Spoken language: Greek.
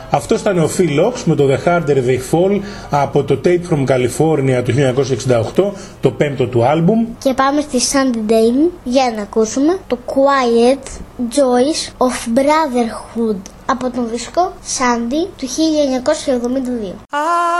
Αυτό ήταν ο Phil Ochs με το The Harder They Fall από το Tape from California του 1968, το πέμπτο του άλμπουμ. Και πάμε στη Sandy Day για να ακούσουμε το Quiet Joys of Brotherhood από τον δίσκο Sandy του 1972.